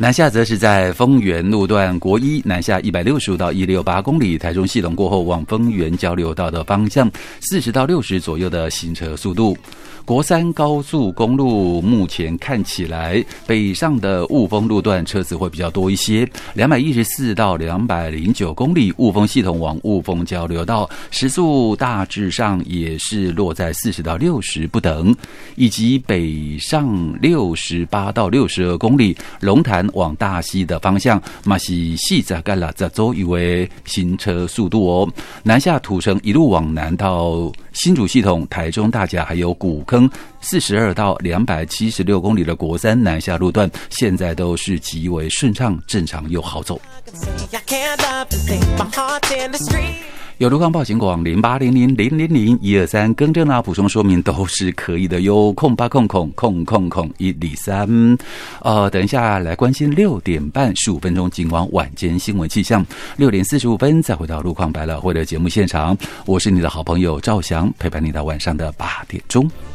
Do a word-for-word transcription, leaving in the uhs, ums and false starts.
南下则是在丰原路段国一南下一百六十五到一百六十八公里，台中系统过后往丰原交流道的方向四十到六十左右的行车速度。国三高速公路目前看起来北上的雾峰路段车子会比较多一些，两百一十四到两百零九公里，雾峰系统往雾峰交流道时速大致上也是落在四十到六十不等，以及北上六十八到六十二公里，龙潭往大溪的方向嘛是四十到六十左右的行车速度哦。南下土城一路往南到新竹系统、台中大甲还有古坑四十二到两百七十六公里的国三南下路段，现在都是极为顺畅、正常又好走。有路况报警广零八零零零零零一二三，更正啊，补充说明都是可以的哟。空八空空空空空一里三，呃，等一下来关心六点半十五分钟，今晚晚间新闻气象。六点四十五分再回到路况百老汇的节目现场，我是你的好朋友赵翔，陪伴你到晚上的八点钟。